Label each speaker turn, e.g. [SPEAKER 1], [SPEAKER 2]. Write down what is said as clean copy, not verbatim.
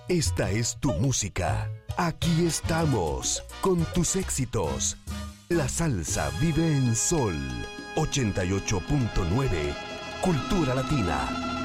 [SPEAKER 1] Esta es tu música. Aquí estamos, con tus éxitos. La salsa vive en Sol 88.9, Cultura Latina.